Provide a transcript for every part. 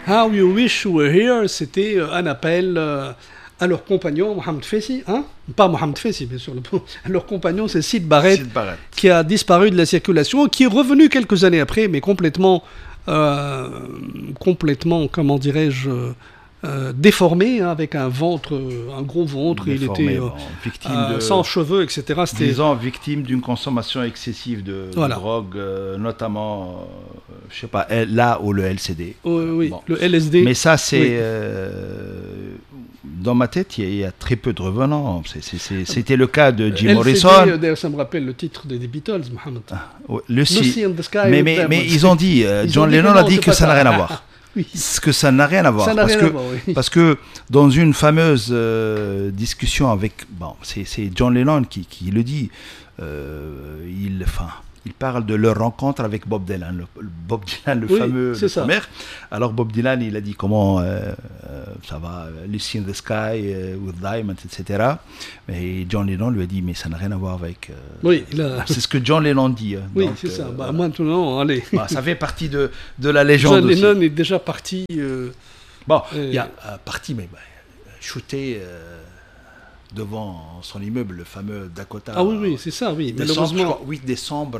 How You Wish You Were Here, c'était un appel à leur compagnon Mohamed Fessi, pas Mohamed Fessi bien sûr, leur compagnon c'est Syd Barrett, qui a disparu de la circulation, qui est revenu quelques années après, mais complètement, comment dirais-je, déformé, avec un gros ventre, déformé, il était victime sans cheveux, etc. Disons victime d'une consommation excessive de drogue, notamment, je sais pas, là ou le LSD. Oui, bon. Le LSD. Mais ça, c'est dans ma tête, il y a très peu de revenants. C'était le cas de Jim Morrison. D'ailleurs, ça me rappelle le titre des Beatles, Mohamed. Lucy in the Sky. Mais ils ont dit, John Lennon a dit que ça n'a rien à voir. Oui. Que ça n'a rien à voir. Parce que dans une fameuse discussion avec... Bon, c'est John Lennon qui le dit. Il parle de leur rencontre avec Bob Dylan. Bob Dylan, le fameux mère. Alors Bob Dylan, il a dit comment ça va, Lucy in the Sky, with Diamonds, etc. Et John Lennon lui a dit, mais ça n'a rien à voir avec... C'est ce que John Lennon dit. Oui, donc, c'est ça. Maintenant, allez. Ça fait partie de la légende. John Lennon est déjà parti... il y a parti, mais shooté... devant son immeuble, le fameux Dakota. Ah oui, c'est ça, oui. Malheureusement, 8 décembre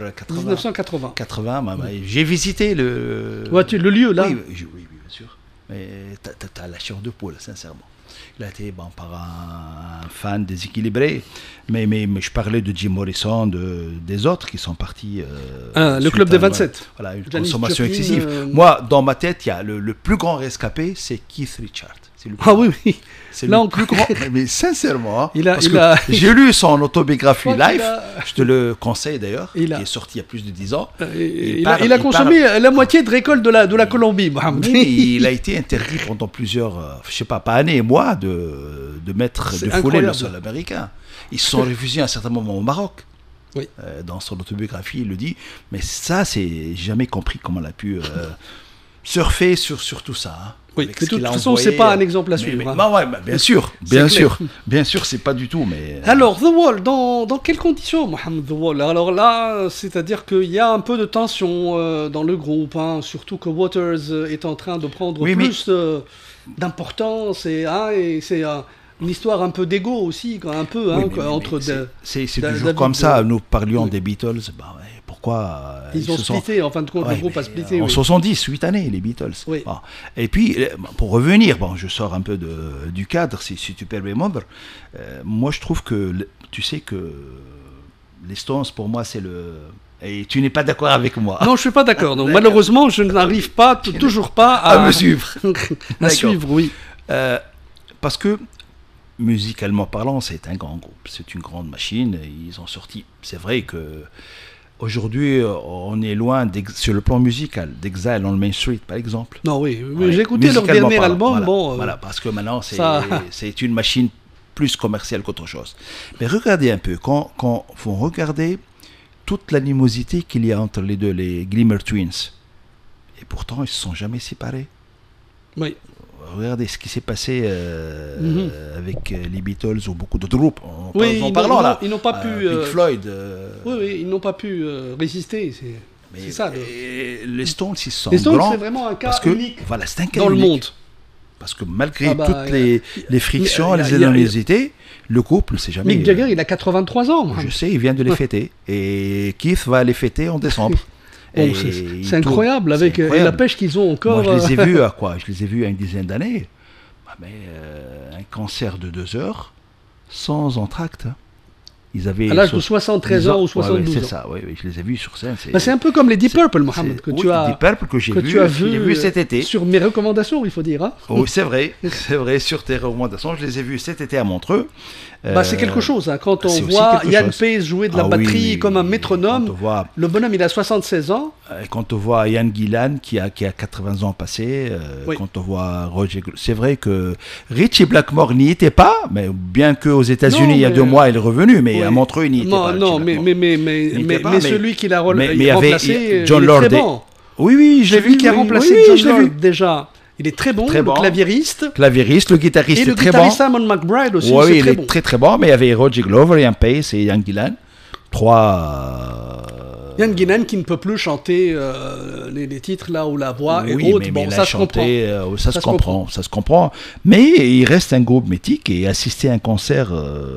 1980. J'ai visité le lieu, là. Oui, bien sûr. Mais t'as la chair de poule, sincèrement. Il a été par un fan déséquilibré. Mais je parlais de Jim Morrison, des autres qui sont partis. Le club des 27. Voilà, une consommation excessive. Moi, dans ma tête, il y a le plus grand rescapé, c'est Keith Richards. Oui. C'est le plus grand. Mais sincèrement, j'ai lu son autobiographie live, je te le conseille d'ailleurs, qui est sorti il y a plus de 10 ans. Il a consommé la moitié de récolte de la Colombie. Il a été interdit pendant plusieurs, je sais pas années et mois, de fouler le sol américain. Ils se sont réfugiés à un certain moment au Maroc. Oui. Dans son autobiographie, il le dit. Mais ça, j'ai jamais compris comment il a pu surfer sur tout ça. Oui, mais de toute façon, c'est pas un exemple à suivre. Bien sûr, c'est pas du tout. Mais alors, The Wall, dans quelles conditions, Mohamed, The Wall? Alors là, c'est-à-dire qu'il y a un peu de tension dans le groupe, surtout que Waters est en train de prendre plus d'importance et c'est une histoire un peu d'égo aussi, entre. C'est toujours comme ça. Nous parlions des Beatles. Pourquoi ils ont splitté, en fin de compte, le groupe a splitté. En 70, 8 années, les Beatles. Oui. Bon. Et puis, pour revenir, je sors un peu du cadre, si tu permets, moi je trouve que, tu sais que les Stones, pour moi, c'est le... Et tu n'es pas d'accord avec moi. Non, je ne suis pas d'accord. Donc, malheureusement, je n'arrive toujours pas à me suivre. À suivre, oui. Parce que, musicalement parlant, c'est un grand groupe. C'est une grande machine. Ils ont sorti... C'est vrai que... Aujourd'hui, on est loin, sur le plan musical, d'Exile on Main Street, par exemple. Non, oui. J'ai écouté leur dernier album. Voilà, parce que maintenant, c'est une machine plus commerciale qu'autre chose. Mais regardez un peu, quand vous regardez toute l'animosité qu'il y a entre les deux, les Glimmer Twins, et pourtant, ils ne se sont jamais séparés. Oui. Regardez ce qui s'est passé avec les Beatles ou beaucoup d'autres groupes. Ils n'ont pas pu. Pink Floyd. Ils n'ont pas pu résister. C'est ça. Les Stones, ils sont les Stones, grands. C'est vraiment un cas unique c'est un cas dans unique. le monde. Parce que malgré toutes les frictions, les animosités, le couple, c'est jamais. Mick Jagger, il a 83 ans. Je sais, il vient de les fêter. Et Keith va les fêter en décembre. C'est incroyable avec la pêche qu'ils ont encore. Moi, je les ai vus à quoi? Je les ai vus à une dizaine d'années. Un concert de 2 heures sans entracte. Ils avaient à l'âge de 73 ans ou 72 ans. C'est ça, oui, je les ai vus sur scène. C'est un peu comme les Deep Purple, Mohamed, que tu as, Deep Purple que j'ai vu cet été. Sur mes recommandations, il faut dire. Oui, c'est vrai, sur tes recommandations, je les ai vus cet été à Montreux. C'est quelque chose, quand on voit Ian Pace jouer de la batterie comme un métronome, le bonhomme il a 76 ans. Quand on voit Ian Gillan qui a 80 ans passés, quand on voit Roger... C'est vrai que Richie Blackmore n'y était pas, mais bien qu'aux États-Unis il y a 2 mois il est revenu, mais à Montreux il n'y était pas. Non, mais celui qui l'a remplacé, John Lord. Bon. Oui, je l'ai vu. Qui a remplacé John Lord déjà. Il est très bon, le clavieriste. Le guitariste est très bon. Et le guitariste Simon McBride aussi, c'est très bon. Il est très très bon, mais il y avait Roger Glover, Ian Pace et Ian Gillan. 3 Yann Guinan qui ne peut plus chanter les titres là où la voix est haute. Mais ça se comprend. Ça se comprend. Mais il reste un groupe mythique et assister à un concert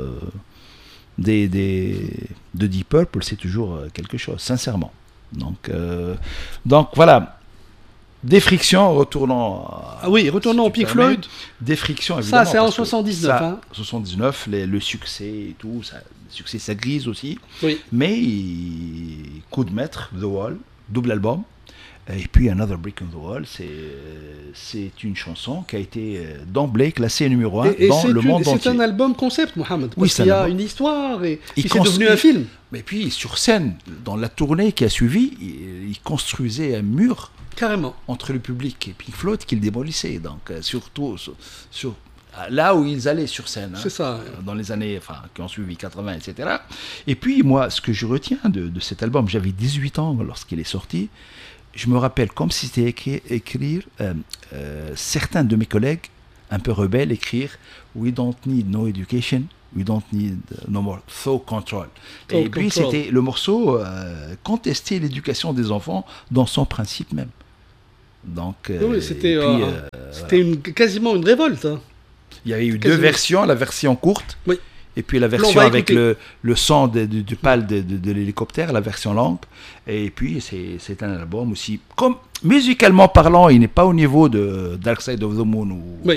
de Deep Purple, c'est toujours quelque chose, sincèrement. Donc voilà. Des frictions, retournons au Pink Floyd. Des frictions, évidemment. Ça, c'est en 79. 79, le succès et tout, le succès, ça grise aussi. Oui. Mais coup de maître, The Wall, double album. Et puis Another Brick on the Wall, c'est une chanson qui a été d'emblée classée numéro 1 dans le monde entier. C'est un album concept, Mohamed, parce qu'il y a une histoire et c'est devenu un film. Mais puis sur scène, dans la tournée qui a suivi, il construisait un mur carrément entre le public et Pink Floyd qu'il démolissait. Donc surtout là où ils allaient sur scène, c'est ça, dans les années qui ont suivi, 80, etc. Et puis moi, ce que je retiens de cet album, j'avais 18 ans lorsqu'il est sorti. Je me rappelle comme si c'était écrire certains de mes collègues un peu rebelles écrire We don't need no education, we don't need no more thought control. Et puis c'était le morceau contester l'éducation des enfants dans son principe même. Donc oui, c'était quasiment une révolte. Hein. Il y avait eu deux versions, la version courte. Oui. Et puis la version avec le son du pal de l'hélicoptère, la version longue. Et puis c'est un album aussi, comme musicalement parlant, il n'est pas au niveau de Dark Side of the Moon ou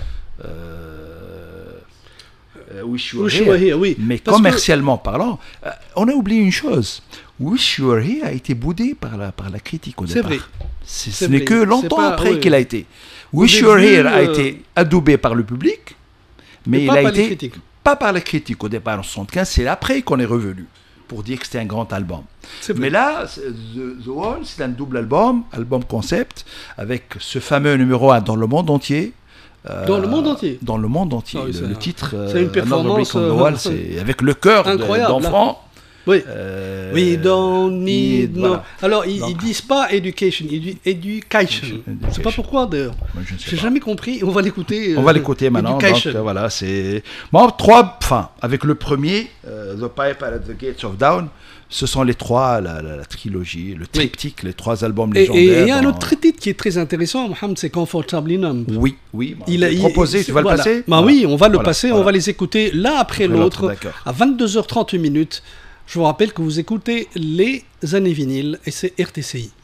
Wish You Were Here, oui. Mais commercialement parlant, on a oublié une chose. Wish You Were Here a été boudé par la critique au départ. C'est vrai. Ce n'est que longtemps après qu'il a été. Wish You Were Here a été adoubé par le public, mais il a été... Pas par la critique au départ en 75, c'est après qu'on est revenu pour dire que c'était un grand album. Mais là, The Wall, c'est un double album concept, avec ce fameux numéro 1 dans le monde entier. Dans le monde entier. Dans le monde entier. Ah oui, le titre, c'est une performance. The Wall, c'est avec le cœur d'enfant. Oui. We don't need no. Alors, ils disent pas education, ils disent education. Je sais pas pourquoi d'ailleurs. J'ai jamais compris. On va l'écouter. On va l'écouter maintenant. Donc, voilà, c'est. Bon, avec le premier, The Piper at the Gates of Dawn, ce sont les trois, la trilogie, le triptyque, les trois albums légendaires. Et il y a un autre titre qui est très intéressant, Mohamed, c'est Comfortably Numb. Oui. Il a proposé, tu vas le passer ? Oui, on va le passer, on va les écouter l'un après l'autre, à 22h38 minutes. Je vous rappelle que vous écoutez Les Années Vinyles et c'est RTCI.